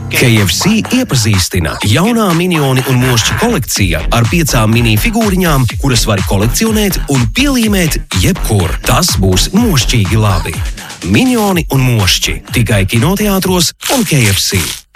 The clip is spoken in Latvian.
KFC iepazīstina jaunā minioni un mošķi kolekcija ar 5 mini figūriņām, kuras var kolekcionēt un pielīmēt jebkur. Tas būs mošķīgi labi. Minioni un mošķi tikai kinoteātros un KFC.